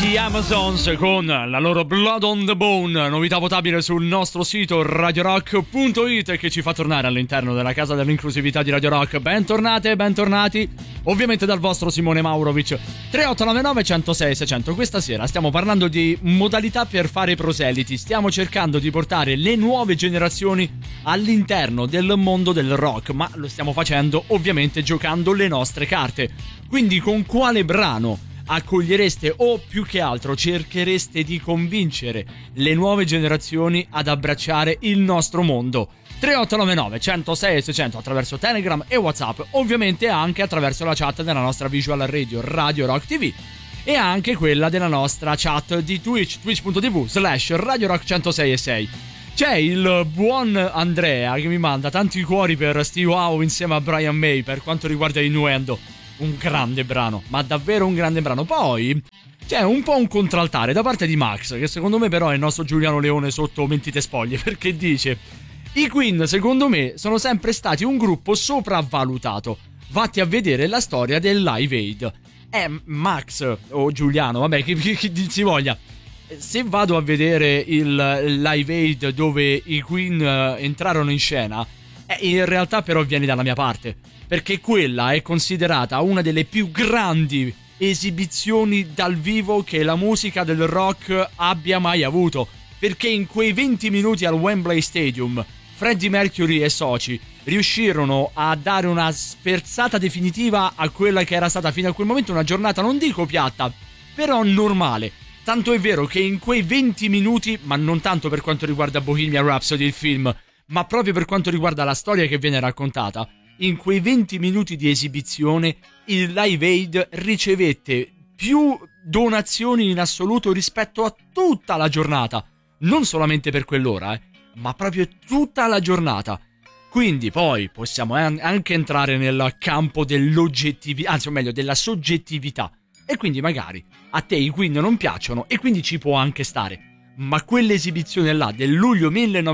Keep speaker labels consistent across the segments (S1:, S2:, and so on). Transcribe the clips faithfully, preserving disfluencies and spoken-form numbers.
S1: The Amazons con la loro Blood on the Bone, novità votabile sul nostro sito radio rock punto it, che ci fa tornare all'interno della casa dell'inclusività di Radio Rock. Bentornate e bentornati, ovviamente dal vostro Simone Maurovic. Tre otto nove nove uno zero sei sei zero zero. Questa sera stiamo parlando di modalità per fare proseliti. Stiamo cercando di portare le nuove generazioni all'interno del mondo del rock, ma lo stiamo facendo ovviamente giocando le nostre carte. Quindi con quale brano accogliereste o più che altro cerchereste di convincere le nuove generazioni ad abbracciare il nostro mondo? Tre otto nove nove uno zero sei sei zero zero attraverso Telegram e WhatsApp, ovviamente anche attraverso la chat della nostra visual radio Radio Rock T V e anche quella della nostra chat di Twitch, twitch punto tv slash Radio Rock centosei e sei. C'è il buon Andrea che mi manda tanti cuori per Steve Howe insieme a Brian May per quanto riguarda Innuendo. Un grande brano, ma davvero un grande brano. Poi c'è un po' un contraltare da parte di Max, che secondo me però è il nostro Giuliano Leone sotto Mentite Spoglie, perché dice: i Queen secondo me sono sempre stati un gruppo sopravvalutato, vatti a vedere la storia del Live Aid. Eh, Max o Giuliano, vabbè, chi, chi, chi si voglia, se vado a vedere il Live Aid dove i Queen uh, entrarono in scena, eh, in realtà però vieni dalla mia parte, perché quella è considerata una delle più grandi esibizioni dal vivo che la musica del rock abbia mai avuto, perché in quei venti minuti al Wembley Stadium Freddie Mercury e soci riuscirono a dare una sferzata definitiva a quella che era stata fino a quel momento una giornata, non dico piatta, però normale. Tanto è vero che in quei venti minuti, ma non tanto per quanto riguarda Bohemian Rhapsody il film, ma proprio per quanto riguarda la storia che viene raccontata, in quei venti minuti di esibizione il Live Aid ricevette più donazioni in assoluto rispetto a tutta la giornata, non solamente per quell'ora, eh, ma proprio tutta la giornata. Quindi poi possiamo anche entrare nel campo dell'oggettività, anzi o meglio della soggettività, e quindi magari a te i Queen non piacciono e quindi ci può anche stare. Ma quell'esibizione là del luglio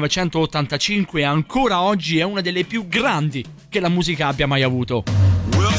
S1: millenovecentottantacinque ancora oggi è una delle più grandi che la musica abbia mai avuto.
S2: We'll